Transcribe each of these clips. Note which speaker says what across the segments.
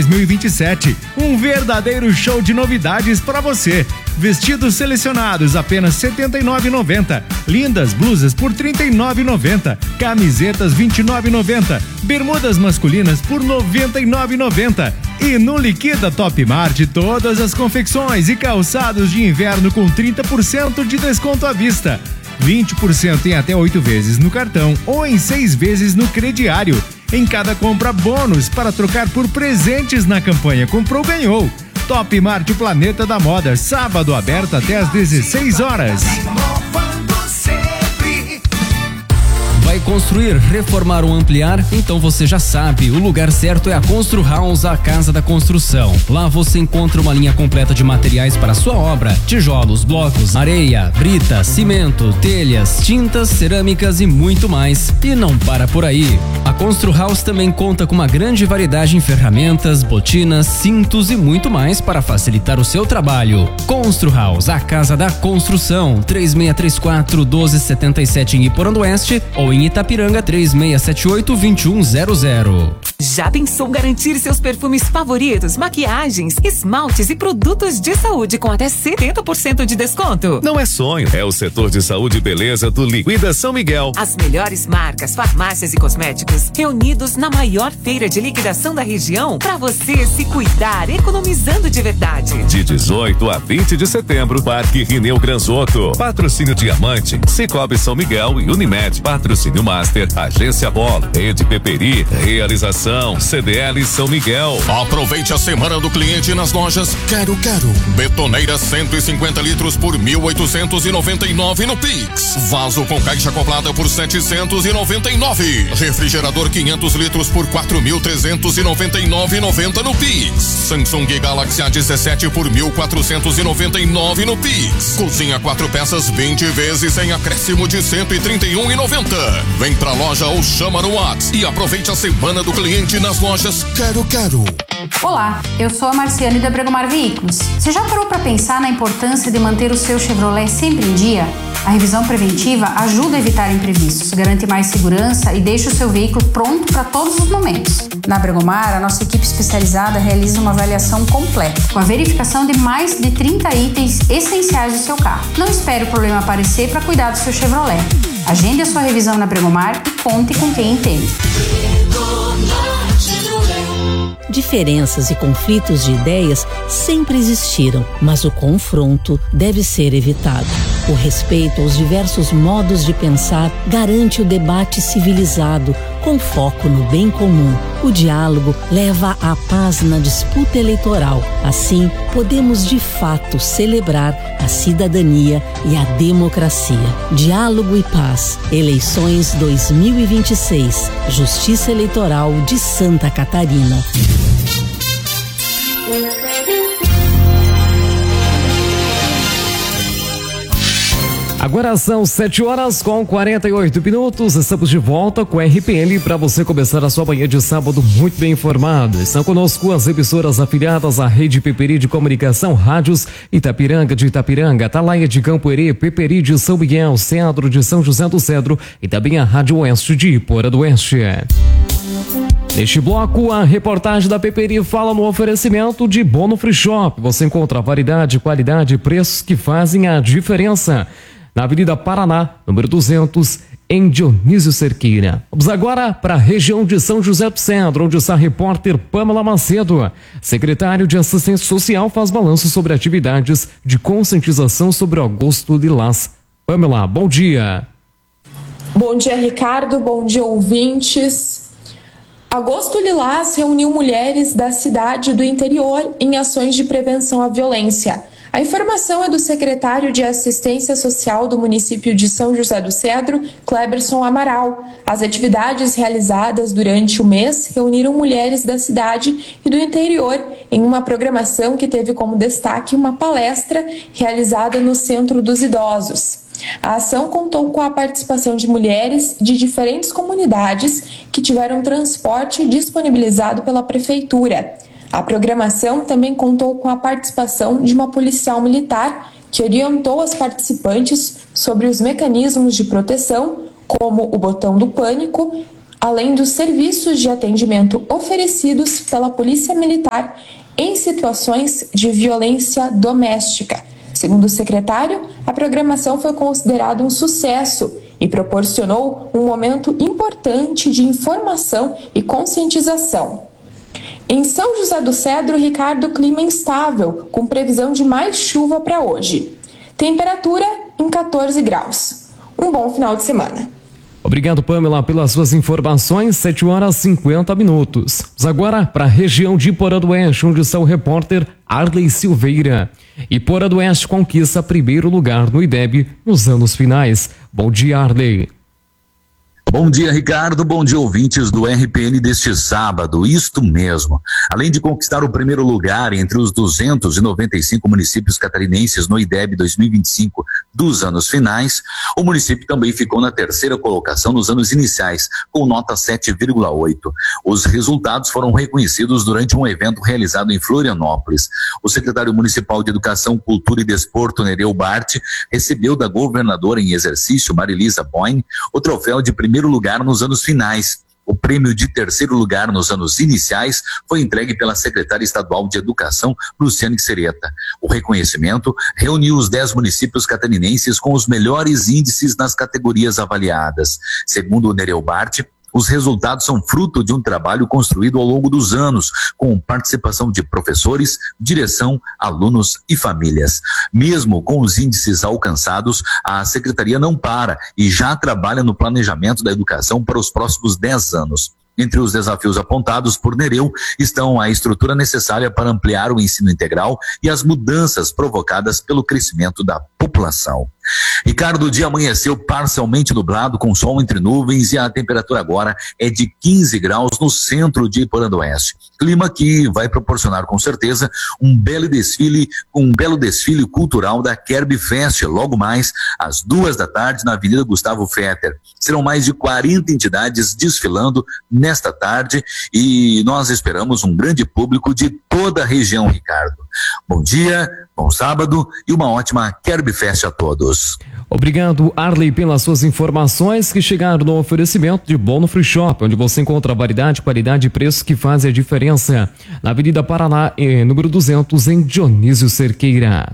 Speaker 1: 2027. Um verdadeiro show de novidades para você. Vestidos selecionados apenas R$ 79,90. Lindas blusas por R$ 39,90. Camisetas R$ 29,90. Bermudas masculinas por R$ 99,90. E no Liquida Top Mart, todas as confecções e calçados de inverno com 30% de desconto à vista. 20% em até 8 vezes no cartão ou em 6 vezes no crediário. Em cada compra, bônus para trocar por presentes na campanha Comprou, Ganhou. Top Mart Planeta da Moda, sábado aberto até às 16 horas.
Speaker 2: Vai construir, reformar ou ampliar? Então você já sabe, o lugar certo é a Constru House, a casa da construção. Lá você encontra uma linha completa de materiais para a sua obra: tijolos, blocos, areia, brita, cimento, telhas, tintas, cerâmicas e muito mais. E não para por aí. A Constru House também conta com uma grande variedade em ferramentas, botinas, cintos e muito mais para facilitar o seu trabalho. Constru House, a casa da construção. 3634-1277 em Iporã do Oeste ou em Itapiranga 3678-2100.
Speaker 3: Já pensou garantir seus perfumes favoritos, maquiagens, esmaltes e produtos de saúde com até 70% de desconto?
Speaker 4: Não é sonho, é o setor de saúde e beleza do Liquida São Miguel.
Speaker 3: As melhores marcas, farmácias e cosméticos reunidos na maior feira de liquidação da região para você se cuidar, economizando de verdade.
Speaker 4: De 18 a 20 de setembro, Parque Rineu Granzotto. Patrocínio Diamante, Cicobi São Miguel e Unimed. Patrocínio Master, Agência Bola, Rede Peperi, Realização CDL São Miguel.
Speaker 5: Aproveite a semana do cliente nas lojas Quero. Betoneira 150 litros por 1.899 no Pix. Vaso com caixa acoplada por 799. Refrigerador 500 litros por 4.399,90 no Pix. Samsung Galaxy A17 por 1.499 no Pix. Cozinha 4 peças 20 vezes sem acréscimo de 131,90. Vem pra loja ou chama no WhatsApp e aproveite a semana do cliente nas lojas Quero.
Speaker 6: Olá, eu sou a Marciane da Bregomar Veículos. Você já parou para pensar na importância de manter o seu Chevrolet sempre em dia? A revisão preventiva ajuda a evitar imprevistos, garante mais segurança e deixa o seu veículo pronto para todos os momentos. Na Bregomar, a nossa equipe especializada realiza uma avaliação completa, com a verificação de mais de 30 itens essenciais do seu carro. Não espere o problema aparecer para cuidar do seu Chevrolet. Agende a sua revisão na Bregomar e conte com quem entende.
Speaker 7: Diferenças e conflitos de ideias sempre existiram, mas o confronto deve ser evitado. O respeito aos diversos modos de pensar garante o debate civilizado, com foco no bem comum. O diálogo leva à paz na disputa eleitoral. Assim, podemos de fato celebrar a cidadania e a democracia. Diálogo e paz. Eleições 2026. Justiça Eleitoral de Santa Catarina.
Speaker 8: Agora são 7h48. Estamos de volta com a RPM para você começar a sua manhã de sábado muito bem informado. Estão conosco as emissoras afiliadas à Rede Peperi de Comunicação, rádios Itapiranga de Itapiranga, Atalaia de Campoerê, Peperi de São Miguel, Cedro de São José do Cedro e também a Rádio Oeste de Iporã do Oeste. Neste bloco, a reportagem da Peperi fala no oferecimento de Bono Free Shop. Você encontra variedade, qualidade e preços que fazem a diferença. Na Avenida Paraná, número 200, em Dionísio Cerqueira. Vamos agora para a região de São José do Cedro, onde está a repórter Pamela Macedo. Secretário de Assistência Social faz balanço sobre atividades de conscientização sobre o Agosto Lilás. Pamela, bom dia.
Speaker 9: Bom dia, Ricardo. Bom dia, ouvintes. Agosto Lilás reuniu mulheres da cidade e do interior em ações de prevenção à violência. A informação é do secretário de Assistência Social do município de São José do Cedro, Cleberson Amaral. As atividades realizadas durante o mês reuniram mulheres da cidade e do interior em uma programação que teve como destaque uma palestra realizada no Centro dos Idosos. A ação contou com a participação de mulheres de diferentes comunidades que tiveram transporte disponibilizado pela Prefeitura. A programação também contou com a participação de uma policial militar que orientou as participantes sobre os mecanismos de proteção, como o botão do pânico, além dos serviços de atendimento oferecidos pela Polícia Militar em situações de violência doméstica. Segundo o secretário, a programação foi considerada um sucesso e proporcionou um momento importante de informação e conscientização. Em São José do Cedro, Ricardo, clima instável, com previsão de mais chuva para hoje. Temperatura em 14 graus. Um bom final de semana.
Speaker 8: Obrigado, Pamela, pelas suas informações. 7h50. Agora para a região de Iporã do Oeste, onde está o repórter Arley Silveira. Iporã do Oeste conquista primeiro lugar no IDEB nos anos finais. Bom dia, Arley.
Speaker 10: Bom dia, Ricardo. Bom dia, ouvintes do RPN deste sábado. Isto mesmo. Além de conquistar o primeiro lugar entre os 295 municípios catarinenses no IDEB 2025 dos anos finais, o município também ficou na terceira colocação nos anos iniciais, com nota 7,8. Os resultados foram reconhecidos durante um evento realizado em Florianópolis. O secretário municipal de Educação, Cultura e Desporto, Nereu Bart, recebeu da governadora em exercício, Marilisa Boin, o troféu de primeiro lugar nos anos finais. O prêmio de terceiro lugar nos anos iniciais foi entregue pela secretária estadual de Educação, Luciane Xereta. O reconhecimento reuniu os 10 municípios catarinenses com os melhores índices nas categorias avaliadas. Segundo o Nereu Bart, os resultados são fruto de um trabalho construído ao longo dos anos, com participação de professores, direção, alunos e famílias. Mesmo com os índices alcançados, a Secretaria não para e já trabalha no planejamento da educação para os próximos 10 anos. Entre os desafios apontados por Nereu estão a estrutura necessária para ampliar o ensino integral e as mudanças provocadas pelo crescimento da população. Ricardo, o dia amanheceu parcialmente nublado, com sol entre nuvens, e a temperatura agora é de 15 graus no centro de Iporã do Oeste. Clima que vai proporcionar com certeza um belo desfile cultural da Kerb Fest, logo mais às 14h na Avenida Gustavo Fetter. Serão mais de 40 entidades desfilando nesta tarde e nós esperamos um grande público de toda a região, Ricardo. Bom dia, bom sábado e uma ótima Kerb Fest a todos.
Speaker 8: Obrigado, Arley, pelas suas informações que chegaram no oferecimento de Bono Free Shop, onde você encontra variedade, qualidade e preço que fazem a diferença. Na Avenida Paraná, número 200, em Dionísio Cerqueira.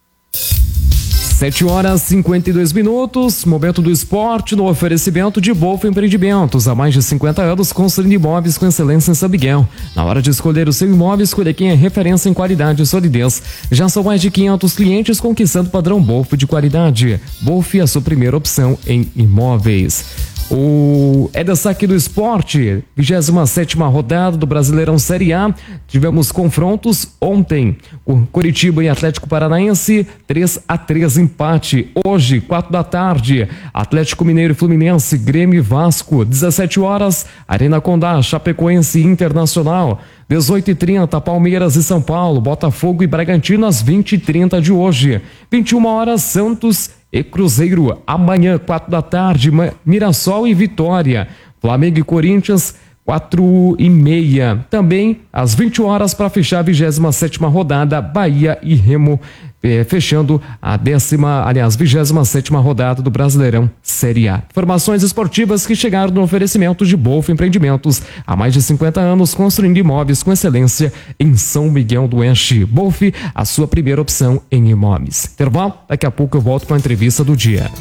Speaker 8: 7h52, momento do esporte no oferecimento de Bolf Empreendimentos. Há mais de 50 anos construindo imóveis com excelência em São Miguel. Na hora de escolher o seu imóvel, escolha quem é referência em qualidade e solidez. Já são mais de 500 clientes conquistando o padrão Bolf de qualidade. Bolf é a sua primeira opção em imóveis. É destaque do esporte, 27ª rodada do Brasileirão Série A. Tivemos confrontos ontem, Coritiba e Atlético Paranaense, 3-3 empate. Hoje, 4h, Atlético Mineiro e Fluminense, Grêmio e Vasco, 17h, Arena Condá, Chapecoense e Internacional. 18h30, Palmeiras e São Paulo, Botafogo e Bragantino às 20h30 de hoje. 21h, Santos e Cruzeiro. Amanhã, 4h, Mirassol e Vitória. Flamengo e Corinthians, 4h30. Também às 20h para fechar a 27ª rodada, Bahia e Remo, fechando a 27ª rodada do Brasileirão Série A. Informações esportivas que chegaram no oferecimento de Bolf Empreendimentos. Há mais de 50 anos construindo imóveis com excelência em São Miguel do Oeste. Bolf, a sua primeira opção em imóveis. Intervalo, daqui a pouco eu volto com a entrevista do dia.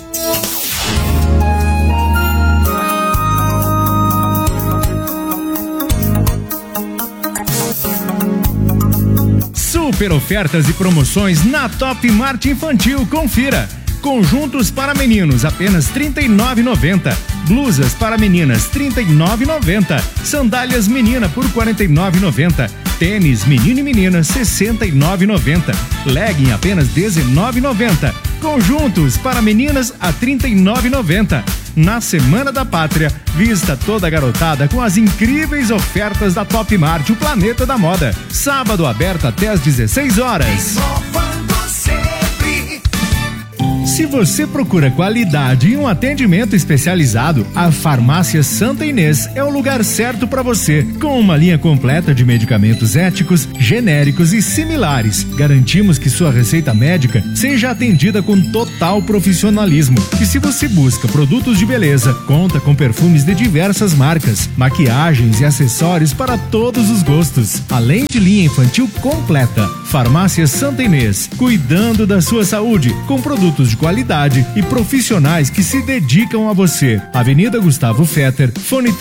Speaker 1: Super ofertas e promoções na Top Mart Infantil, confira. Conjuntos para meninos, apenas R$ 39,90. Blusas para meninas, R$ 39,90. Sandálias menina por R$ 49,90. Tênis menino e menina, R$ 69,90. Legging, apenas R$ 19,90. Conjuntos para meninas a R$ 39,90. Na Semana da Pátria, vista toda a garotada com as incríveis ofertas da Top Mart, o planeta da moda. Sábado aberto até às 16h. Se você procura qualidade e um atendimento especializado, a Farmácia Santa Inês é o lugar certo para você. Com uma linha completa de medicamentos éticos, genéricos e similares, garantimos que sua receita médica seja atendida com total profissionalismo. E se você busca produtos de beleza, conta com perfumes de diversas marcas, maquiagens e acessórios para todos os gostos, além de linha infantil completa. Farmácia Santa Inês, cuidando da sua saúde, com produtos de qualidade e profissionais que se dedicam a você. Avenida Gustavo Fetter, fone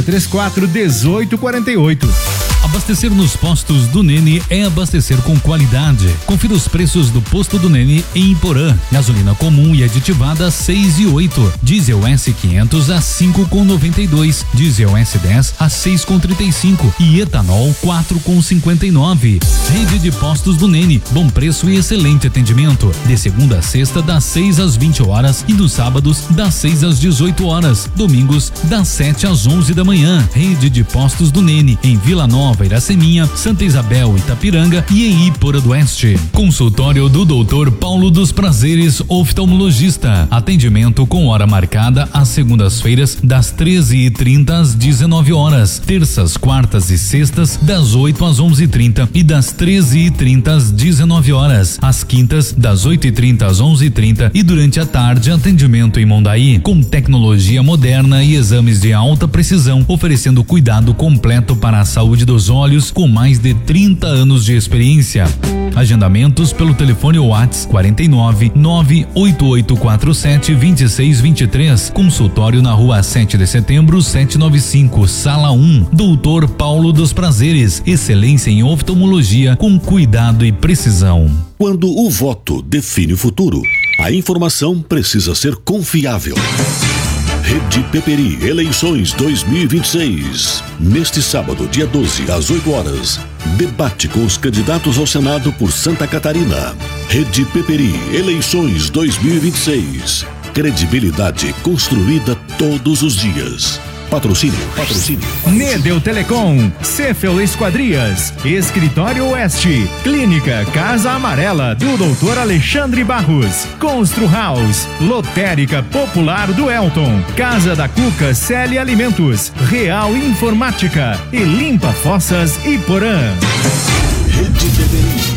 Speaker 1: 3634-1848.
Speaker 11: Abastecer nos postos do Nene é abastecer com qualidade. Confira os preços do posto do Nene em Porã. Gasolina comum e aditivada 6,8. Diesel S500 a 5,92. Diesel S10 a 6,35 e etanol 4,59. Rede de postos do Nene, bom preço e excelente atendimento. De segunda a sexta das 6 às 20 horas e nos sábados das 6 às 18 horas. Domingos das 7 às 11 da manhã. Rede de postos do Nene em Vila Nova, Iraceminha, Santa Isabel, Itapiranga e em Iporã do Oeste. Consultório do Dr. Paulo dos Prazeres, oftalmologista. Atendimento com hora marcada às segundas-feiras das 13h30 às 19 horas. Terças, quartas e sextas das 8 às 11h30 e das 13h30 às 19 horas. Às quintas das 8h30 às 11h30 e durante a tarde atendimento em Mondaí com tecnologia moderna e exames de alta precisão, oferecendo cuidado completo para a saúde dos olhos com mais de 30 anos de experiência. Agendamentos pelo telefone WhatsApp 49 98847 2623. Consultório na rua 7 de setembro 795, sala 1. Doutor Paulo dos Prazeres, excelência em oftalmologia com cuidado e precisão.
Speaker 12: Quando o voto define o futuro, a informação precisa ser confiável. Rede Peperi, eleições 2026. Neste sábado, dia 12, às 8 horas, debate com os candidatos ao Senado por Santa Catarina. Rede Peperi, eleições 2026. Credibilidade construída todos os dias. Patrocínio.
Speaker 1: Nedel Telecom, Cefel Esquadrias, Escritório Oeste, Clínica Casa Amarela do Dr. Alexandre Barros, Constru House, Lotérica Popular do Elton, Casa da Cuca Célia Alimentos, Real Informática e Limpa Fossas Iporã.
Speaker 12: Rede Peperi.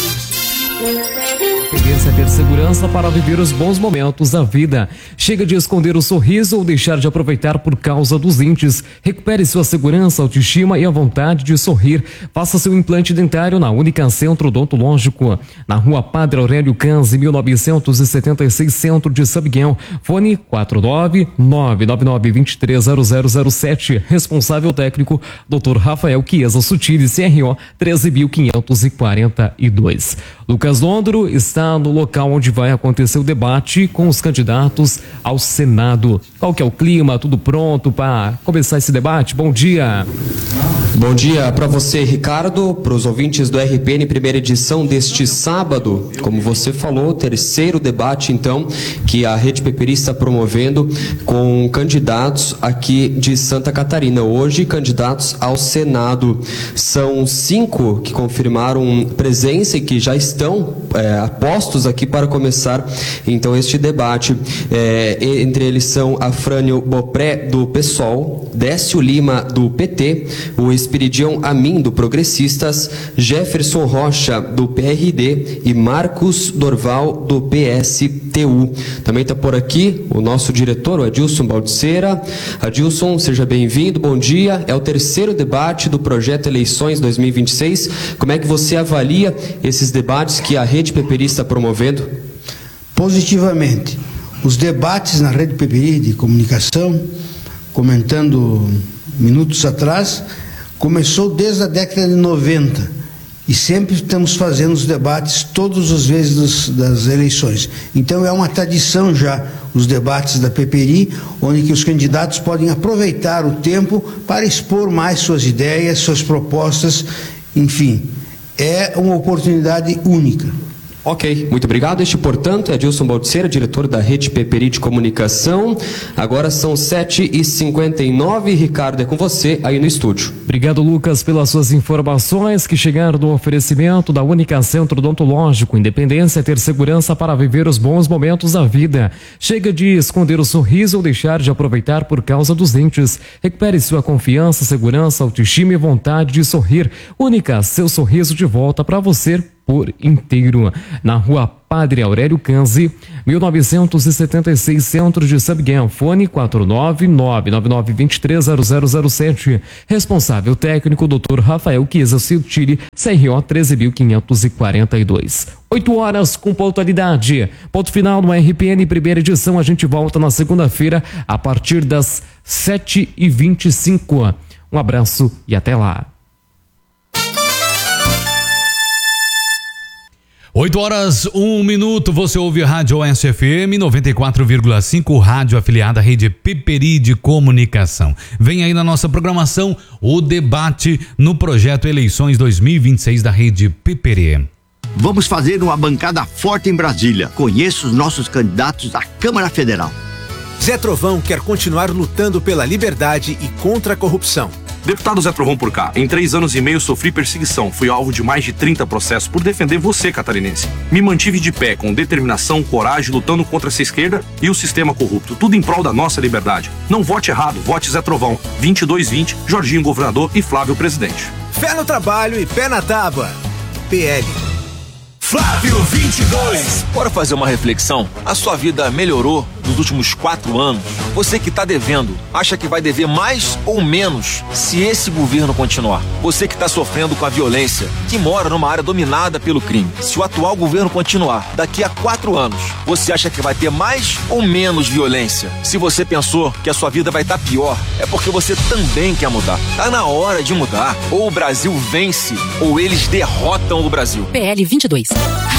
Speaker 8: Tendência a ter segurança para viver os bons momentos da vida. Chega de esconder o sorriso ou deixar de aproveitar por causa dos dentes. Recupere sua segurança, autoestima e a vontade de sorrir. Faça seu implante dentário na Única Centro Odontológico, na Rua Padre Aurélio Canzi, 1976, Centro de São Miguel. Fone 49999230007. Responsável técnico Dr. Rafael Chiesa Sutili, CRO 13.542. Lucas Londro está no local onde vai acontecer o debate com os candidatos ao Senado. Qual que é o clima? Tudo pronto para começar esse debate? Bom dia.
Speaker 13: Bom dia para você, Ricardo, para os ouvintes do RPN, primeira edição deste sábado. Como você falou, terceiro debate, então, que a Rede Peperi está promovendo com candidatos aqui de Santa Catarina. Hoje, candidatos ao Senado. São 5 que confirmaram presença e que já estão postos aqui para começar então este debate. Entre eles são Afrânio Bopré do PSOL, Décio Lima do PT, o Espiridião Amin do Progressistas, Jefferson Rocha do PRD e Marcos Dorval do PSTU. Também está por aqui o nosso diretor, o Adilson Baldiceira. Adilson, seja bem-vindo, bom dia. É o terceiro debate do projeto Eleições 2026. Como é que você avalia esses debates que a Rede Peperi está promovendo?
Speaker 14: Positivamente. Os debates na Rede Peperi de comunicação, comentando minutos atrás, começou desde a década de 90 e sempre estamos fazendo os debates todas as vezes das eleições. Então é uma tradição já os debates da Peperi, onde que os candidatos podem aproveitar o tempo para expor mais suas ideias, suas propostas, enfim, é uma oportunidade única.
Speaker 13: Ok, muito obrigado. Este, portanto, é Adilson Baldiceira, diretor da Rede Peperi de Comunicação. Agora são 7h59. Ricardo, é com você aí no estúdio.
Speaker 8: Obrigado, Lucas, pelas suas informações que chegaram do oferecimento da Única Centro Odontológico. Independência é ter segurança para viver os bons momentos da vida. Chega de esconder o sorriso ou deixar de aproveitar por causa dos dentes. Recupere sua confiança, segurança, autoestima e vontade de sorrir. Única, seu sorriso de volta para você por inteiro. Na Rua Padre Aurélio Canzi, 1976, Centro de São Miguel. Fone 49999230007. Responsável técnico Dr. Rafael Chiesa Siltiri, CRO 13.542. 8 horas com pontualidade. Ponto final no RPN primeira edição. A gente volta na segunda-feira a partir das 7h25. Um abraço e até lá.
Speaker 11: 8 horas, 1 minuto, você ouve Rádio SFM 94,5, rádio afiliada à Rede Peperi de Comunicação. Vem aí na nossa programação o debate no projeto Eleições 2026 da Rede Peperi.
Speaker 15: Vamos fazer uma bancada forte em Brasília. Conheça os nossos candidatos à Câmara Federal.
Speaker 16: Zé Trovão quer continuar lutando pela liberdade e contra a corrupção.
Speaker 17: Deputado Zé Trovão por cá, em 3 anos e meio sofri perseguição, fui alvo de mais de 30 processos por defender você, catarinense. Me mantive de pé, com determinação, coragem, lutando contra essa esquerda e o sistema corrupto, tudo em prol da nossa liberdade. Não vote errado, vote Zé Trovão, 2220, Jorginho governador e Flávio presidente.
Speaker 16: Fé no trabalho e pé na tábua. PL.
Speaker 18: Flávio 22. Bora fazer uma reflexão? A sua vida melhorou nos últimos 4 anos? Você que está devendo, acha que vai dever mais ou menos se esse governo continuar? Você que está sofrendo com a violência, que mora numa área dominada pelo crime, se o atual governo continuar, daqui a 4 anos, você acha que vai ter mais ou menos violência? Se você pensou que a sua vida vai estar pior, é porque você também quer mudar. Tá na hora de mudar. Ou o Brasil vence, ou eles derrotam o Brasil.
Speaker 19: PL 22.